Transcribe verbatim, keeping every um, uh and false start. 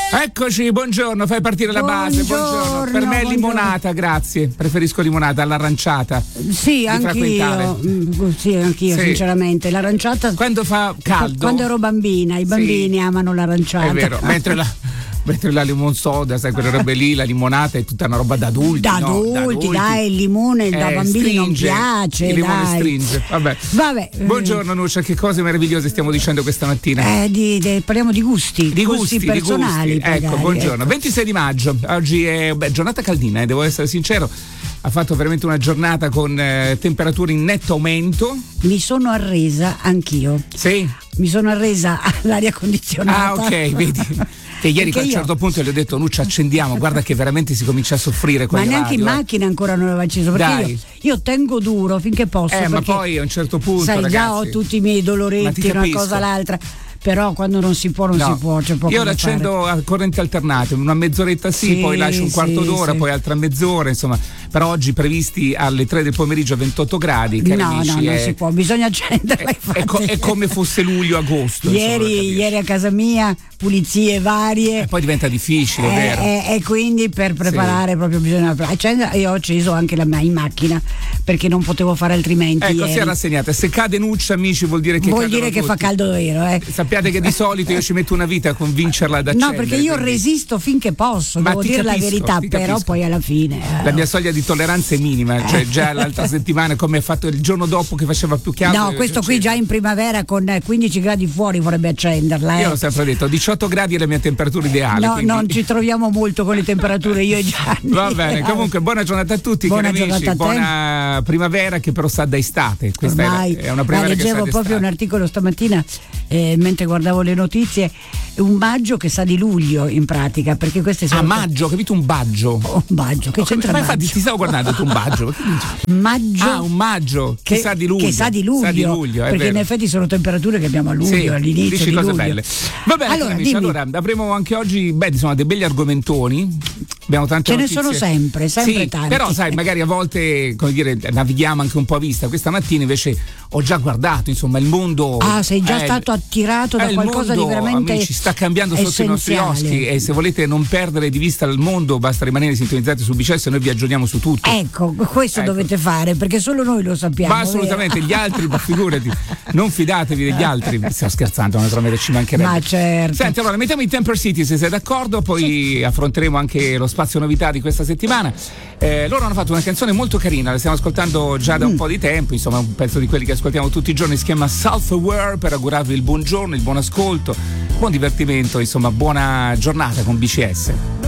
Eccoci, buongiorno, fai partire la base, buongiorno. Per me è buongiorno. Limonata, grazie. Preferisco limonata all'aranciata. Sì, anch'io. Mm, Sì, anch'io, Sì. sinceramente. L'aranciata. Quando fa caldo. Quando ero bambina, i bambini Sì. amano l'aranciata. È vero, mentre la, mentre la limon soda, sai, quelle robe lì, la limonata è tutta una roba da adulti. Da no? adulti, dai, il limone da Eh, bambini non stringe, piace. Il limone dai. stringe, vabbè. Vabbè. Buongiorno Nuccia, che cose meravigliose stiamo dicendo questa mattina? Eh, di, di- parliamo di gusti, Di gusti, personali. di gusti. Ecco, magari, buongiorno. ecco. ventisei di maggio, oggi è beh, giornata caldina, eh, devo essere sincero. Ha fatto veramente una giornata con eh, temperature in netto aumento. Mi sono arresa anch'io. Sì. Mi sono arresa all'aria condizionata. Ah, ok, vedi. Che ieri Perché a un io- certo punto gli ho detto Nuccia accendiamo, guarda che veramente si comincia a soffrire qua Ma in neanche in radio, eh. macchina ancora non l'avevo acceso, perché Dai. io, io tengo duro finché posso. Eh, ma perché, poi a un certo punto, sai, ragazzi, già ho tutti i miei ma ti doloretti, una capisco. cosa l'altra. Però quando non si può, non No. si può. C'è poco Io da l'accendo a corrente alternata, una mezz'oretta sì, Sì, poi lascio un quarto sì, d'ora, sì. poi altra mezz'ora, insomma. Per oggi previsti alle tre del pomeriggio a ventotto gradi, cari fare. No, amici, no, non è, si può, bisogna accenderla. è, è co- è come fosse luglio-agosto. Ieri, ieri a casa mia, pulizie varie. E poi diventa difficile, è Eh, vero. eh, E quindi per preparare proprio bisogna accendere. Io ho acceso anche la mia in macchina perché non potevo fare altrimenti. Ecco, ieri. si è rassegnata. Se cade Nuccia, amici, vuol dire che Vuol cadono dire che fa tutti. caldo vero, eh. Sappiate che di solito io ci metto una vita a convincerla ad accendere. No, perché io quindi resisto finché posso, Ma devo ti dire la capisco, verità, ti però capisco. poi alla fine. eh, La mia soglia di tolleranza è minima, cioè già l'altra settimana, come ha fatto il giorno dopo che faceva più caldo. No, questo qui già in primavera con eh, quindici gradi fuori vorrebbe accenderla. Eh. Io l'ho sempre detto, diciotto gradi è la mia temperatura ideale. No, quindi- non ci troviamo molto con le temperature io e Gianni. Va bene, comunque buona giornata a tutti, Buona cari amici, giornata a te. buona primavera che però sa da estate. Questa Ormai è, è una eh, primavera che sa leggevo d'estate. proprio un articolo stamattina eh, mentre guardavo le notizie, un maggio che sa di luglio in pratica, perché queste sono Ah, maggio, ho capito, un baggio. Oh, un maggio, che Ho capito, c'entra ma infatti maggio? ti stavo guardando tu un baggio. Perché dici? Maggio Ah, un maggio che, sa di luglio. che sa di luglio, Sa di luglio, è perché vero. in effetti sono temperature che abbiamo a luglio, Sì, all'inizio dici di cose luglio. belle. Va bene, Allora, amici, dimmi. allora avremo anche oggi, beh, insomma, dei begli argomentoni. Abbiamo tante Ce ne notizie. sono sempre, sempre sì, tanti. Però sai, magari a volte, come dire, navighiamo anche un po' a vista. Questa mattina invece ho già guardato, insomma, il mondo. Ah, sei già eh, stato attirato da eh, qualcosa il mondo, di veramente amici, sta cambiando sotto i nostri essenziale. occhi e se volete non perdere di vista il mondo basta rimanere sintonizzati su B C S e noi vi aggiorniamo su tutto. Ecco, questo Ecco. dovete fare perché solo noi lo sappiamo. Ma assolutamente, vero? gli altri, ma figurati, non fidatevi degli altri. Stiamo scherzando, naturalmente ci mancherebbe. Ma certo. Senti, allora mettiamo i Temper City se sei d'accordo, poi affronteremo anche lo spazio novità di questa settimana. Eh, loro hanno fatto una canzone molto carina, la stiamo ascoltando già da un Mm. po' di tempo, insomma un pezzo di quelli che ascoltiamo tutti i giorni, si chiama Self-Aware, per augurarvi il buongiorno, il buon ascolto, buon divertimento, insomma buona giornata con B C S.